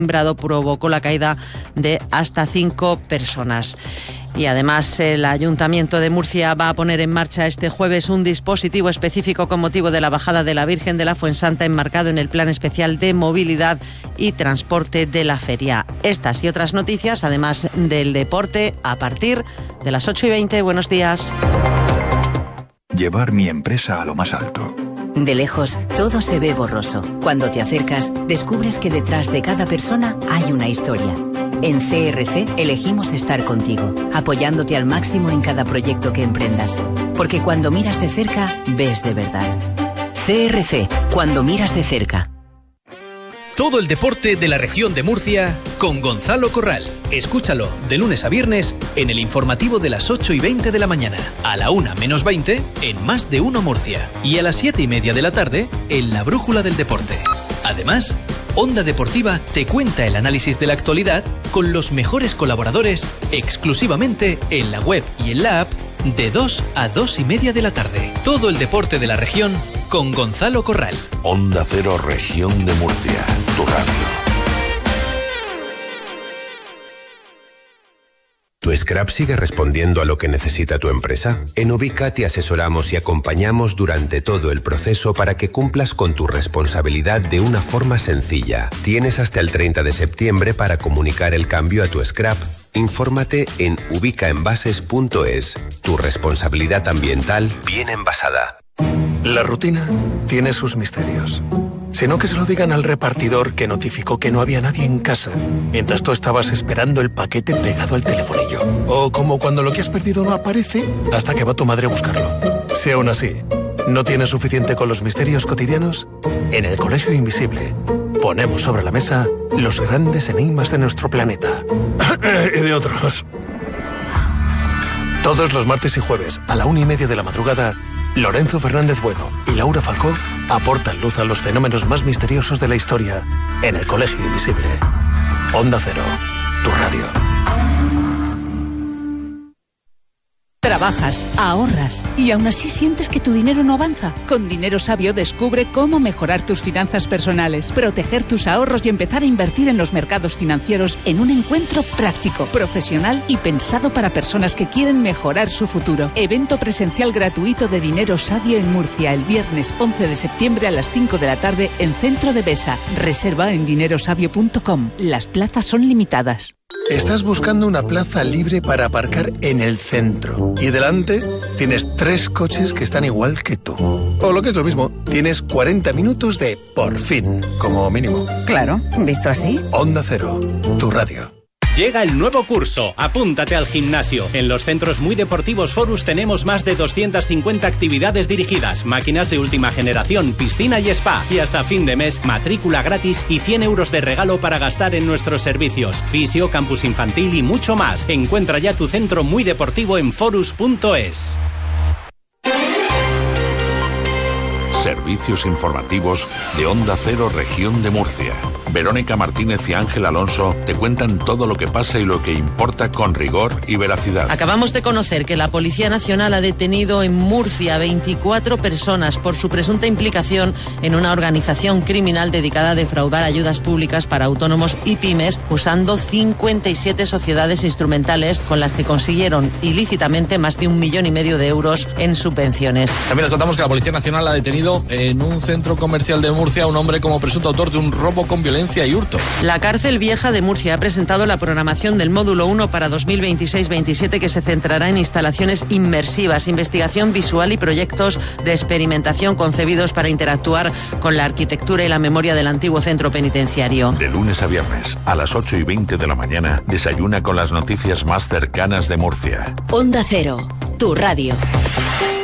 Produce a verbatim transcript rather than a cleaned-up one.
Brado provocó la caída de hasta cinco personas. Y además el Ayuntamiento de Murcia va a poner en marcha este jueves un dispositivo específico con motivo de la bajada de la Virgen de la Fuensanta, enmarcado en el Plan Especial de Movilidad y Transporte de la Feria. Estas y otras noticias, además del deporte, a partir de las ocho y veinte. Buenos días. Llevar mi empresa a lo más alto. De lejos, todo se ve borroso. Cuando te acercas, descubres que detrás de cada persona hay una historia. En C R C elegimos estar contigo, apoyándote al máximo en cada proyecto que emprendas. Porque cuando miras de cerca, ves de verdad. C R C, cuando miras de cerca. Todo el deporte de la región de Murcia con Gonzalo Corral. Escúchalo de lunes a viernes en el informativo de las ocho y veinte de la mañana, a la una menos veinte en Más de Uno Murcia y a las siete y media de la tarde en La Brújula del Deporte. Además, Onda Deportiva te cuenta el análisis de la actualidad con los mejores colaboradores exclusivamente en la web y en la app de dos a dos y media de la tarde. Todo el deporte de la región con Gonzalo Corral. Onda Cero, Región de Murcia, tu radio. ¿Tu scrap sigue respondiendo a lo que necesita tu empresa? En Ubica te asesoramos y acompañamos durante todo el proceso para que cumplas con tu responsabilidad de una forma sencilla. Tienes hasta el treinta de septiembre para comunicar el cambio a tu scrap. Infórmate en ubicaenvases punto es. Tu responsabilidad ambiental bien envasada. La rutina tiene sus misterios. Si no, que se lo digan al repartidor que notificó que no había nadie en casa mientras tú estabas esperando el paquete pegado al telefonillo. O como cuando lo que has perdido no aparece hasta que va tu madre a buscarlo. Si aún así no tienes suficiente con los misterios cotidianos, en el Colegio Invisible ponemos sobre la mesa los grandes enigmas de nuestro planeta. Y de otros. Todos los martes y jueves a la una y media de la madrugada, Lorenzo Fernández Bueno y Laura Falcó aportan luz a los fenómenos más misteriosos de la historia en el Colegio Invisible. Onda Cero, tu radio. Trabajas, ahorras y aún así sientes que tu dinero no avanza. Con Dinero Sabio descubre cómo mejorar tus finanzas personales, proteger tus ahorros y empezar a invertir en los mercados financieros en un encuentro práctico, profesional y pensado para personas que quieren mejorar su futuro. Evento presencial gratuito de Dinero Sabio en Murcia el viernes once de septiembre a las cinco de la tarde en Centro de Besa. Reserva en dinerosabio punto com. Las plazas son limitadas. Estás buscando una plaza libre para aparcar en el centro y delante tienes tres coches que están igual que tú. O lo que es lo mismo, tienes cuarenta minutos de por fin, como mínimo. Claro, ¿visto así? Onda Cero, tu radio. Llega el nuevo curso. Apúntate al gimnasio. En los centros muy deportivos Forus tenemos más de doscientas cincuenta actividades dirigidas, máquinas de última generación, piscina y spa. Y hasta fin de mes, matrícula gratis y cien euros de regalo para gastar en nuestros servicios. Fisio, campus infantil y mucho más. Encuentra ya tu centro muy deportivo en forus punto es. Servicios informativos de Onda Cero, Región de Murcia. Verónica Martínez y Ángel Alonso te cuentan todo lo que pasa y lo que importa con rigor y veracidad. Acabamos de conocer que la Policía Nacional ha detenido en Murcia veinticuatro personas por su presunta implicación en una organización criminal dedicada a defraudar ayudas públicas para autónomos y pymes, usando cincuenta y siete sociedades instrumentales con las que consiguieron ilícitamente más de un millón y medio de euros en subvenciones. También les contamos que la Policía Nacional ha detenido en un centro comercial de Murcia a un hombre como presunto autor de un robo con violencia y hurto. La Cárcel Vieja de Murcia ha presentado la programación del módulo uno para dos mil veintiséis veintisiete, que se centrará en instalaciones inmersivas, investigación visual y proyectos de experimentación concebidos para interactuar con la arquitectura y la memoria del antiguo centro penitenciario. De lunes a viernes, a las ocho y veinte de la mañana, desayuna con las noticias más cercanas de Murcia. Onda Cero, tu radio.